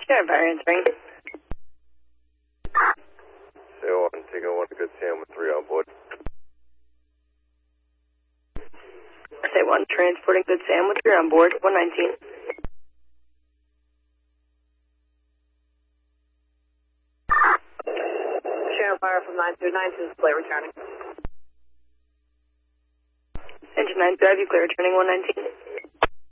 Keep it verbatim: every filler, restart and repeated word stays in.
Sheriff Fire answering. Say one, take on one, good Sam with three on board. Say one, transporting Good Sam with three on board, one nineteen. Sheriff Fire from nine two nine two, display returning. Engine nine two, have you clear returning one nineteen?